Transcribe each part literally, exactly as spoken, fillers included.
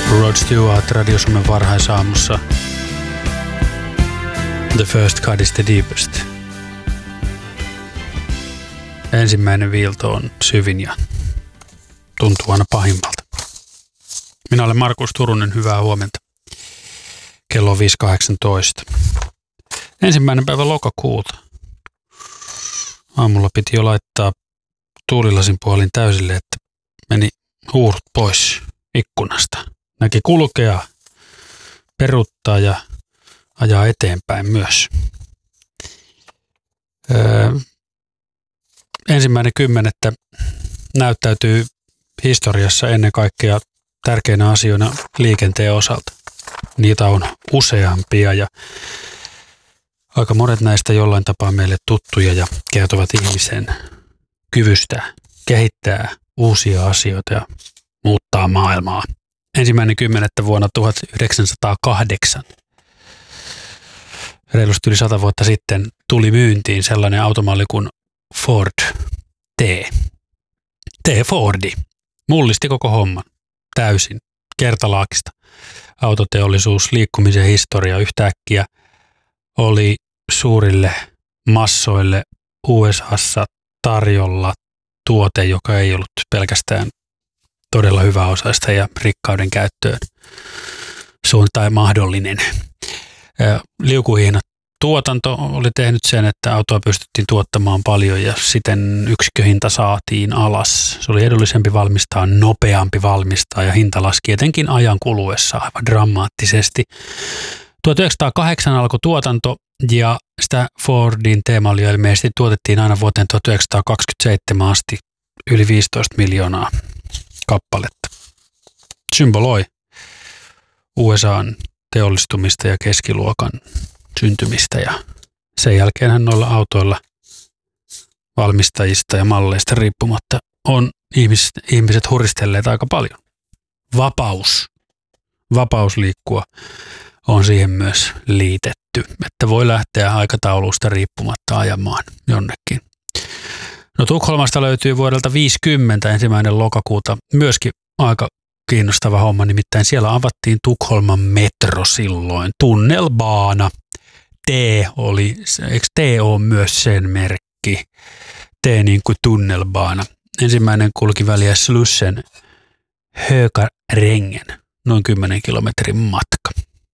Rod Stewart Radio Suomen varhaisaamussa. The first cut is the deepest. Ensimmäinen viilto on syvin ja tuntuu aina pahimmalta. Minä olen Markus Turunen, hyvää huomenta. Kello on viisi kahdeksantoista. Ensimmäinen päivä lokakuuta. Aamulla piti jo laittaa tuulilasin puolin täysille, että meni huurut pois ikkunasta. Näki kulkea, peruuttaa ja ajaa eteenpäin myös. Öö, ensimmäinen kymmenettä näyttäytyy historiassa ennen kaikkea tärkeinä asioina liikenteen osalta. Niitä on useampia ja aika monet näistä jollain tapaa meille tuttuja ja kertovat ihmisen kyvystä kehittää uusia asioita ja muuttaa maailmaa. Ensimmäinen kymmenettä vuonna tuhatyhdeksänsataakahdeksan. Reilusti yli sata vuotta sitten tuli myyntiin sellainen automalli kuin Ford T. T-Fordi. Mullisti koko homman. Täysin. Kertalaakista. Autoteollisuus, liikkumisen historia yhtäkkiä oli suurille massoille U S A:ssa tarjolla tuote, joka ei ollut pelkästään todella hyväosaista ja rikkauden käyttöön suun tai mahdollinen. Liukuhiina tuotanto oli tehnyt sen, että autoa pystyttiin tuottamaan paljon ja siten yksikköhinta saatiin alas. Se oli edullisempi valmistaa, nopeampi valmistaa ja hinta laski etenkin ajan kuluessa aivan dramaattisesti. tuhatyhdeksänsataakahdeksan alkoi tuotanto ja sitä Fordin teemallia ilmeisesti tuotettiin aina vuoteen tuhatyhdeksänsataakaksikymmentäseitsemän asti yli viisitoista miljoonaa kappaletta. Symboloi U S A:n teollistumista ja keskiluokan syntymistä ja sen jälkeenhän noilla autoilla valmistajista ja malleista riippumatta on ihmiset, ihmiset huristelleet aika paljon. Vapaus, vapaus liikkua on siihen myös liitetty, että voi lähteä aikataulusta riippumatta ajamaan jonnekin. No Tukholmasta löytyy vuodelta viisikymmentä ensimmäinen lokakuuta myöskin aika kiinnostava homma, nimittäin siellä avattiin Tukholman metro silloin, tunnelbaana. T oli, eikö T ole myös sen merkki? T niin kuin tunnelbaana. Ensimmäinen kulki väliä Slussen Hökarängen, noin kymmenen kilometrin matka.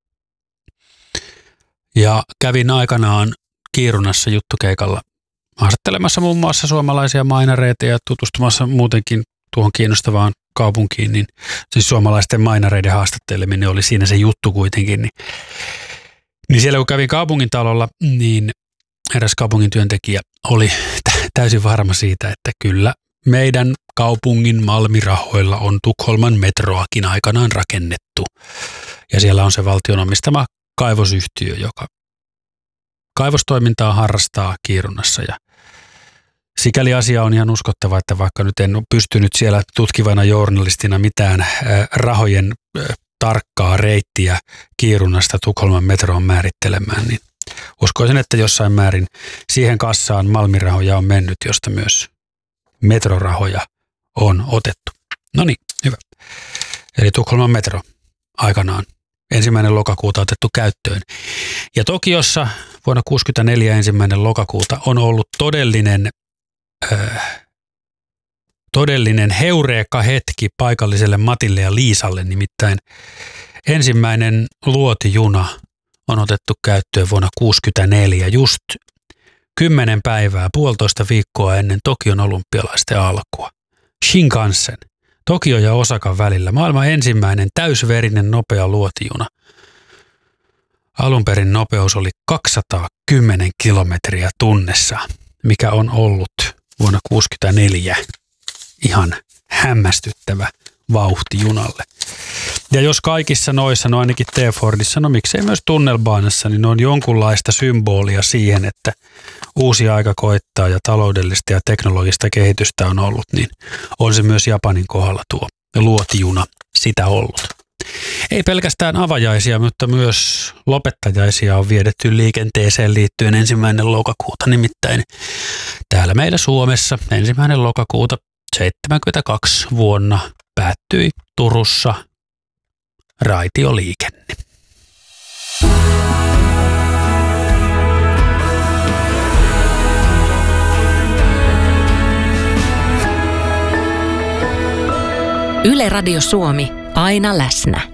Ja kävin aikanaan Kiirunassa juttukeikalla haastattelemassa muun muassa suomalaisia mainareita ja tutustumassa muutenkin tuohon kiinnostavaan kaupunkiin, niin siis suomalaisten mainareiden haastatteleminen oli siinä se juttu kuitenkin. Niin, niin siellä kun kävin kaupungintalolla, niin eräs kaupungin työntekijä oli täysin varma siitä, että kyllä meidän kaupungin Malmirahoilla on Tukholman metroakin aikanaan rakennettu. Ja siellä on se valtion omistama kaivosyhtiö, joka kaivostoimintaa harrastaa Kiirunassa ja sikäli asia on ihan uskottava, että vaikka nyt en ole pystynyt siellä tutkivana journalistina mitään rahojen tarkkaa reittiä Kiirunasta Tukholman metroon määrittelemään, niin uskoisin, että jossain määrin siihen kassaan Malmirahoja on mennyt, josta myös metrorahoja on otettu. No niin, hyvä. Eli Tukholman metro aikanaan ensimmäinen lokakuuta otettu käyttöön. Ja Tokiossa vuonna kuusikymmentäneljä ensimmäinen lokakuuta on ollut todellinen Äh, todellinen heureekka-hetki paikalliselle Matille ja Liisalle, nimittäin ensimmäinen luotijuna on otettu käyttöön vuonna kuusikymmentäneljä, just kymmenen päivää, puolitoista viikkoa ennen Tokion olympialaisten alkua. Shinkansen, Tokio ja Osakan välillä, maailman ensimmäinen täysverinen nopea luotijuna. Alunperin nopeus oli kaksisataakymmenen kilometriä tunnissa, mikä on ollut vuonna kuusikymmentäneljä ihan hämmästyttävä vauhti junalle. Ja jos kaikissa noissa, no ainakin T-Fordissa, no miksei myös tunnelbaanassa, niin on jonkunlaista symbolia siihen, että uusi aika koittaa ja taloudellista ja teknologista kehitystä on ollut, niin on se myös Japanin kohdalla tuo luotijuna sitä ollut. Ei pelkästään avajaisia, mutta myös lopettajaisia on viedetty liikenteeseen liittyen ensimmäinen lokakuuta. Nimittäin täällä meillä Suomessa ensimmäinen lokakuuta seitsemänkymmentäkaksi vuonna päättyi Turussa raitioliikenne. Yle Radio Suomi, aina läsnä.